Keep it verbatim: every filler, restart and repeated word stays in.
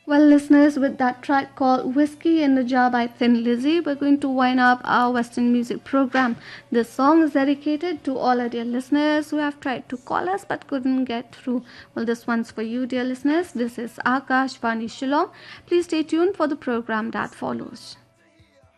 Well, listeners, with that track called Whiskey in the Jar by Thin Lizzy, we're going to wind up our Western music program. This song is dedicated to all our dear listeners who have tried to call us but couldn't get through. Well, this one's for you, dear listeners. This is Akash Vani Shillong. Please stay tuned for the program that follows.